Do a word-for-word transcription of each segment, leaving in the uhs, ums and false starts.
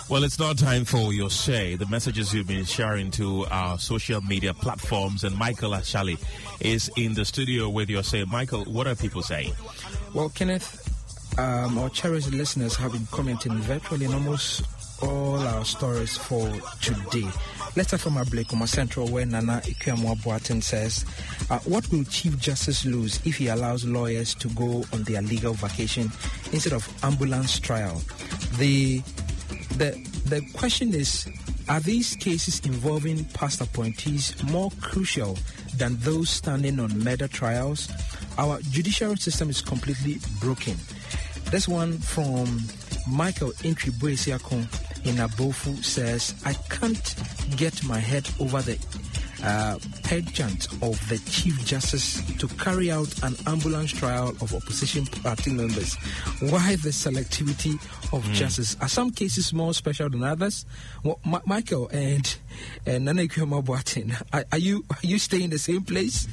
Well, it's now time for your say, the messages you've been sharing to our social media platforms. And Michael Ashali is in the studio with your say. Michael, what are people saying? Well, Kenneth, um, our cherished listeners have been commenting virtually in almost all our stories for today. Let's start from Ablekuma Central, where Nana Ikuamwa Boateng says, uh, what will Chief Justice lose if he allows lawyers to go on their legal vacation instead of ambulance trial? The the the question is, are these cases involving past appointees more crucial than those standing on murder trials? Our judicial system is completely broken. This one from Michael Intri Boesiakon in Abofu says, I can't get my head over the uh, pageant of the Chief Justice to carry out an ambulance trial of opposition party members. Why the selectivity of mm. justice? Are some cases more special than others? Well, Ma- Michael and, and Nana Ikuamwa Boateng, are, are you are you staying in the same place?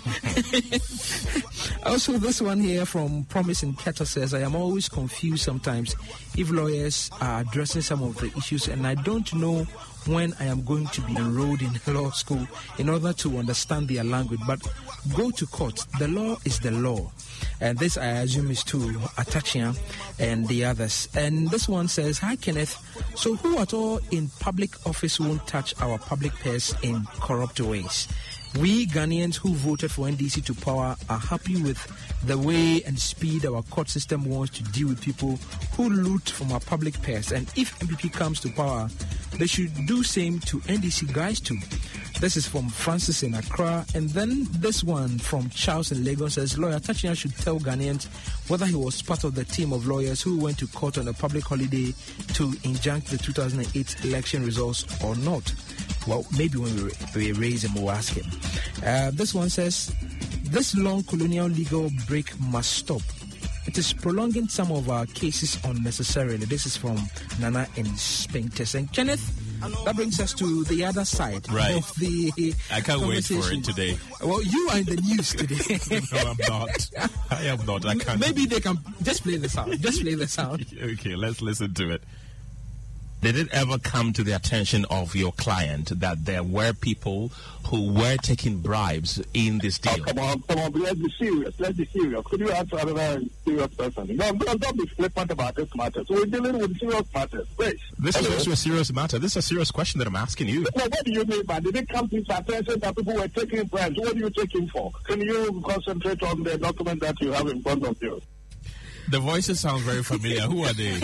Also, this one here from Promise in Keto says, I am always confused sometimes if lawyers are addressing some of the issues, and I don't know when I am going to be enrolled in law school in order to understand their language. But go to court. The law is the law. And this, I assume, is to Atachia and the others. And this one says, hi, Kenneth. So who at all in public office won't touch our public purse in corrupt ways? We Ghanaians who voted for N D C to power are happy with the way and speed our court system wants to deal with people who loot from our public purse. And if M P P comes to power, they should do same to N D C guys too. This is from Francis in Accra. And then this one from Charles in Lagos says, Lawyer Tachia should tell Ghanaians whether he was part of the team of lawyers who went to court on a public holiday to injunct the two thousand eight election results or not. Well, maybe when we, we raise him, we'll ask him. Uh, this one says, this long colonial legal break must stop. It is prolonging some of our cases unnecessarily. This is from Nana in Spintes. And Kenneth, that brings us to the other side right. of the I can't wait for it today. Well, you are in the news today. No, I'm not. I am not. I can't. Maybe they can just play the sound. Just play the sound. Okay, let's listen to it. Did it ever come to the attention of your client that there were people who were taking bribes in this deal? Oh, come on, come on, let's be serious. Let's be serious. Could you answer another serious person? No, don't, don't be flippant about this matter. So we're dealing with serious matters. Please. This Hello. is also a serious matter. This is a serious question that I'm asking you. No, what do you mean by did it come to his attention that people were taking bribes? What are you taking for? Can you concentrate on the document that you have in front of you? The voices sound very familiar. Who are they?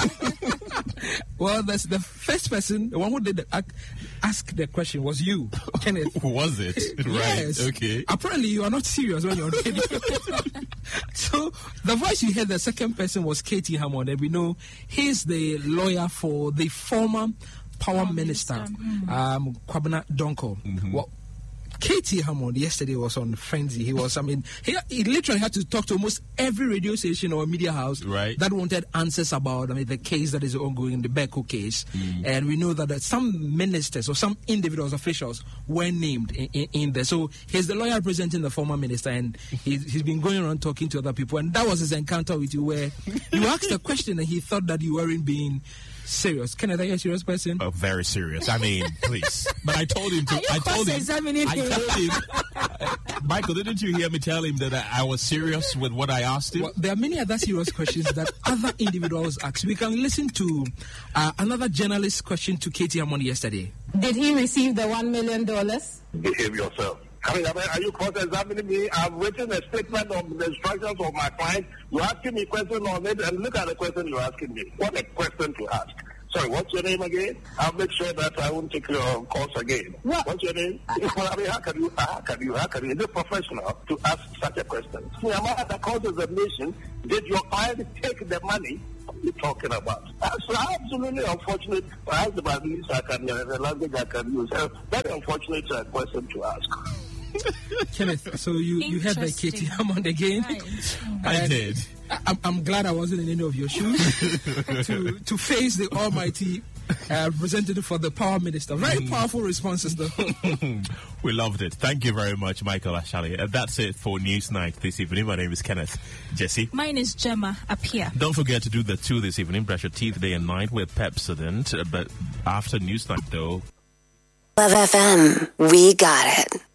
Well, that's the first person, the one who did the, ask the question was you, Kenneth. Was it? Yes. Right. Okay. Apparently, you are not serious when you're on radio. So, the voice you heard, the second person was Katie Hammond, and we know he's the lawyer for the former Power Minister, mm-hmm. um, Kwabena Donko. Mm-hmm. Well, Katie Hammond yesterday was on Frenzy. He was, I mean, he, he literally had to talk to almost every radio station or media house right. that wanted answers about, I mean, the case that is ongoing, the Beko case. Mm. And we know that, that some ministers or some individuals, officials were named in, in, in there. So he's the lawyer representing the former minister, and he's, he's been going around talking to other people. And that was his encounter with you, where you asked a question and he thought that you weren't being serious. Kenneth, are you a serious person? Oh, very serious. I mean, please. But I told him to. I told him. I told him. Michael, didn't you hear me tell him that I, I was serious with what I asked him? Well, there are many other serious questions that other individuals ask. We can listen to uh, another journalist's question to Katie Hammond yesterday. Did he receive the one million dollars? Behave yourself. I mean, I mean, are you cross-examining me? I've written a statement of the instructions of my client. You're asking me a question on it, and look at the question you're asking me. What a question to ask. Sorry, what's your name again? I'll make sure that I won't take your calls again. What? What's your name? I mean, how can you, how can you, how can you, is it professional to ask such a question? The amount that causes a nation, did your client take the money? What are you talking about? That's absolutely unfortunate. Perhaps the least I can, uh, the language I can use. Uh, very unfortunate uh, question to ask. Kenneth, so you, you had the Katie Hammond again. Right. I did. I'm, I'm glad I wasn't in any of your shoes to to face the almighty uh, representative for the Power Minister. Very powerful responses, though. We loved it. Thank you very much, Michael Ashali. Uh, that's it for Newsnight this evening. My name is Kenneth. Jesse? Mine is Gemma Apia. Don't forget to do the two this evening. Brush your teeth day and night with Pepsodent. Uh, but after Newsnight, though... Love F M, we got it.